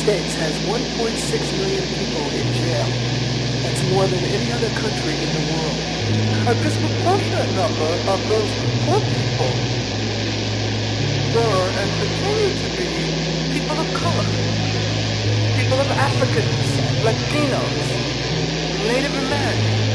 States has 1.6 million people in jail. That's more than any other country in the world. A disproportionate number of those poor people were and continue to be people of color, people of African descent, Latinos, Native American.